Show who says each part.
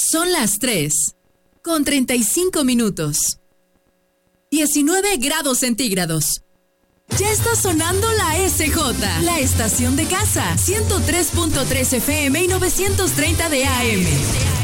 Speaker 1: Son las 3:35. 19 grados centígrados. Ya está sonando la SJ, la estación de casa, 103.3 FM y 930 de AM.